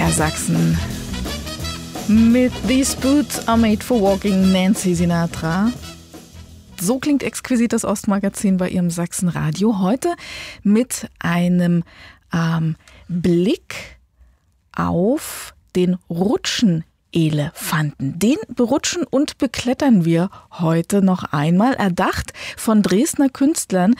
MDR Sachsen. Mit These Boots Are Made for Walking, Nancy Sinatra. So klingt exquisit das Ostmagazin bei ihrem Sachsenradio. Heute mit einem Blick auf den Rutschenelefanten. Den berutschen und beklettern wir heute noch einmal. Erdacht von Dresdner Künstlern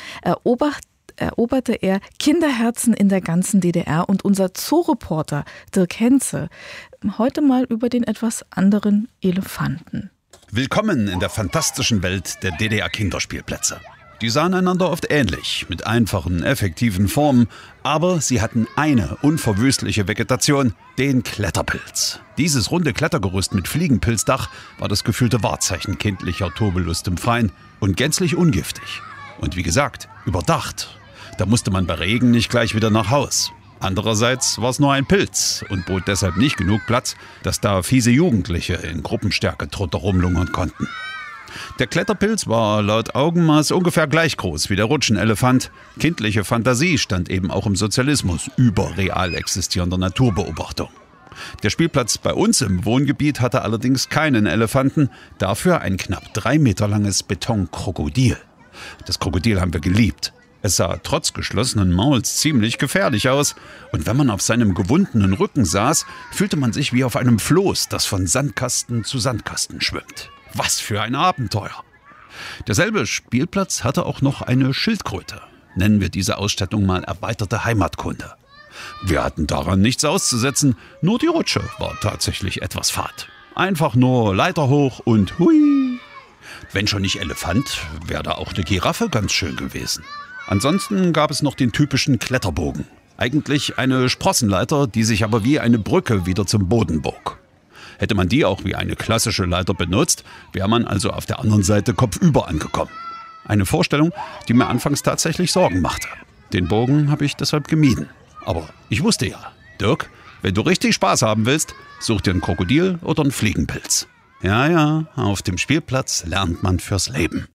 eroberte er Kinderherzen in der ganzen DDR, und unser Zooreporter Dirk Henze heute mal über den etwas anderen Elefanten. Willkommen in der fantastischen Welt der DDR-Kinderspielplätze. Die sahen einander oft ähnlich, mit einfachen, effektiven Formen, aber sie hatten eine unverwüstliche Vegetation, den Kletterpilz. Dieses runde Klettergerüst mit Fliegenpilzdach war das gefühlte Wahrzeichen kindlicher Tobellust im Freien und gänzlich ungiftig. Und wie gesagt, überdacht. Da musste man bei Regen nicht gleich wieder nach Haus. Andererseits war es nur ein Pilz und bot deshalb nicht genug Platz, dass da fiese Jugendliche in Gruppenstärke drunter rumlungern konnten. Der Kletterpilz war laut Augenmaß ungefähr gleich groß wie der Rutschenelefant. Kindliche Fantasie stand eben auch im Sozialismus über real existierender Naturbeobachtung. Der Spielplatz bei uns im Wohngebiet hatte allerdings keinen Elefanten, dafür ein knapp 3 Meter langes Betonkrokodil. Das Krokodil haben wir geliebt. Es sah trotz geschlossenen Mauls ziemlich gefährlich aus, und wenn man auf seinem gewundenen Rücken saß, fühlte man sich wie auf einem Floß, das von Sandkasten zu Sandkasten schwimmt. Was für ein Abenteuer! Derselbe Spielplatz hatte auch noch eine Schildkröte. Nennen wir diese Ausstattung mal erweiterte Heimatkunde. Wir hatten daran nichts auszusetzen, nur die Rutsche war tatsächlich etwas fad. Einfach nur Leiter hoch und hui! Wenn schon nicht Elefant, wäre da auch eine Giraffe ganz schön gewesen. Ansonsten gab es noch den typischen Kletterbogen. Eigentlich eine Sprossenleiter, die sich aber wie eine Brücke wieder zum Boden bog. Hätte man die auch wie eine klassische Leiter benutzt, wäre man also auf der anderen Seite kopfüber angekommen. Eine Vorstellung, die mir anfangs tatsächlich Sorgen machte. Den Bogen habe ich deshalb gemieden. Aber ich wusste ja, Dirk, wenn du richtig Spaß haben willst, such dir ein Krokodil oder einen Fliegenpilz. Ja, auf dem Spielplatz lernt man fürs Leben.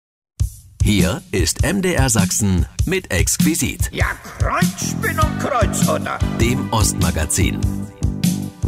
Hier ist MDR Sachsen mit Exquisit. Ja, Kreuz, Spinn und Kreuz, oder? Dem Ostmagazin.